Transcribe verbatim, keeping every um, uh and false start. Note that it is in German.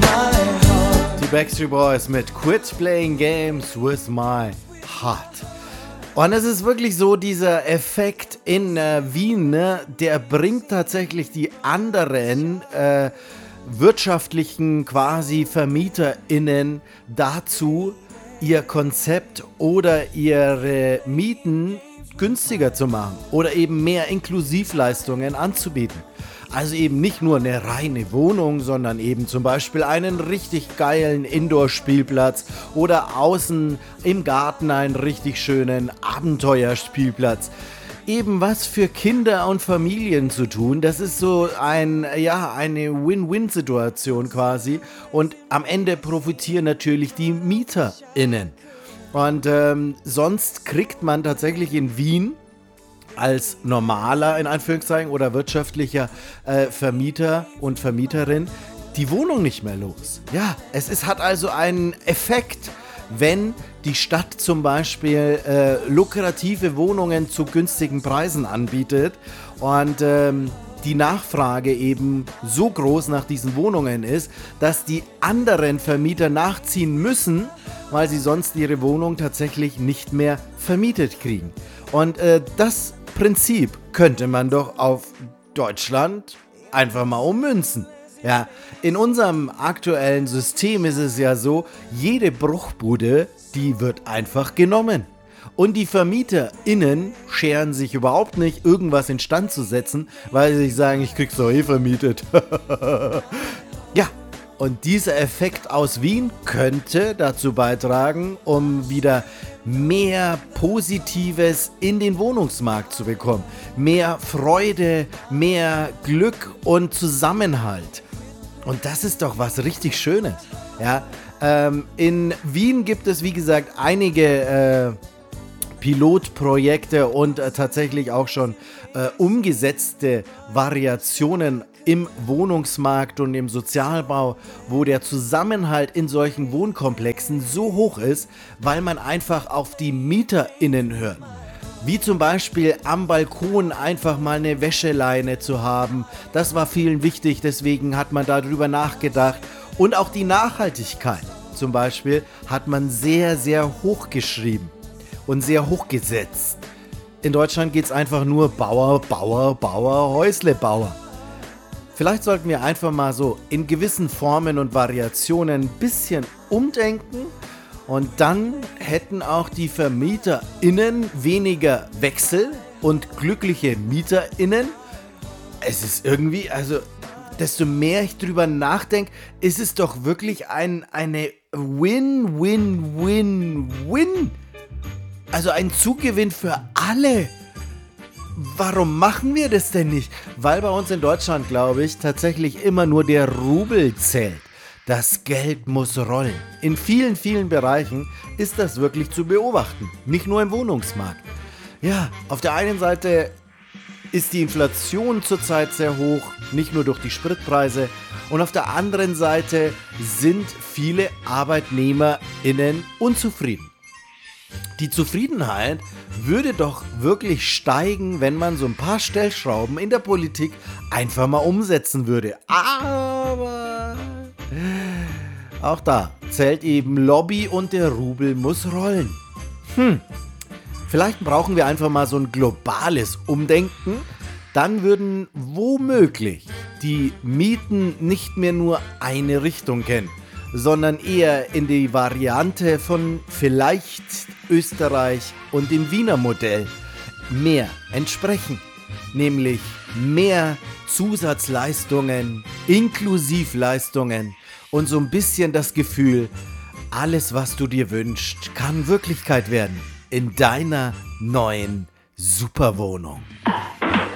Die Backstreet Boys mit Quit Playing Games with My Heart. Und es ist wirklich so, dieser Effekt in äh, Wien, ne, der bringt tatsächlich die anderen äh, wirtschaftlichen quasi VermieterInnen dazu, ihr Konzept oder ihre Mieten günstiger zu machen oder eben mehr Inklusivleistungen anzubieten. Also eben nicht nur eine reine Wohnung, sondern eben zum Beispiel einen richtig geilen Indoor-Spielplatz oder außen im Garten einen richtig schönen Abenteuerspielplatz. Eben was für Kinder und Familien zu tun, das ist so ein, ja, eine Win-Win-Situation quasi. Und am Ende profitieren natürlich die MieterInnen. Und ähm, sonst kriegt man tatsächlich in Wien als normaler, in Anführungszeichen, oder wirtschaftlicher äh, Vermieter und Vermieterin die Wohnung nicht mehr los. Ja, es ist, hat also einen Effekt, wenn die Stadt zum Beispiel äh, lukrative Wohnungen zu günstigen Preisen anbietet und ähm, die Nachfrage eben so groß nach diesen Wohnungen ist, dass die anderen Vermieter nachziehen müssen, weil sie sonst ihre Wohnung tatsächlich nicht mehr vermietet kriegen. Und äh, das Prinzip könnte man doch auf Deutschland einfach mal ummünzen. Ja, in unserem aktuellen System ist es ja so, jede Bruchbude, die wird einfach genommen. Und die VermieterInnen scheren sich überhaupt nicht, irgendwas instand zu setzen, weil sie sich sagen, ich krieg's doch eh vermietet. Ja, und dieser Effekt aus Wien könnte dazu beitragen, um wieder mehr Positives in den Wohnungsmarkt zu bekommen. Mehr Freude, mehr Glück und Zusammenhalt. Und das ist doch was richtig Schönes. Ja, ähm, in Wien gibt es, wie gesagt, einige äh, Pilotprojekte und äh, tatsächlich auch schon äh, umgesetzte Variationen im Wohnungsmarkt und im Sozialbau, wo der Zusammenhalt in solchen Wohnkomplexen so hoch ist, weil man einfach auf die MieterInnen hört. Wie zum Beispiel am Balkon einfach mal eine Wäscheleine zu haben. Das war vielen wichtig, deswegen hat man darüber nachgedacht. Und auch die Nachhaltigkeit zum Beispiel hat man sehr, sehr hoch geschrieben und sehr hoch gesetzt. In Deutschland geht es einfach nur Bauer, Bauer, Bauer, Häuslebauer. Vielleicht sollten wir einfach mal so in gewissen Formen und Variationen ein bisschen umdenken und dann hätten auch die VermieterInnen weniger Wechsel und glückliche MieterInnen. Es ist irgendwie, also desto mehr ich drüber nachdenke, ist es doch wirklich ein, eine Win-Win-Win-Win. Also ein Zugewinn für alle. Warum machen wir das denn nicht? Weil bei uns in Deutschland, glaube ich, tatsächlich immer nur der Rubel zählt. Das Geld muss rollen. In vielen, vielen Bereichen ist das wirklich zu beobachten. Nicht nur im Wohnungsmarkt. Ja, auf der einen Seite ist die Inflation zurzeit sehr hoch, nicht nur durch die Spritpreise. Und auf der anderen Seite sind viele ArbeitnehmerInnen unzufrieden. Die Zufriedenheit würde doch wirklich steigen, wenn man so ein paar Stellschrauben in der Politik einfach mal umsetzen würde. Aber auch da zählt eben Lobby und der Rubel muss rollen. Hm, vielleicht brauchen wir einfach mal so ein globales Umdenken. Dann würden womöglich die Mieten nicht mehr nur eine Richtung kennen, sondern eher in die Variante von vielleicht Österreich und dem Wiener Modell mehr entsprechen. Nämlich mehr Zusatzleistungen, Inklusivleistungen und so ein bisschen das Gefühl, alles, was du dir wünschst, kann Wirklichkeit werden in deiner neuen Superwohnung.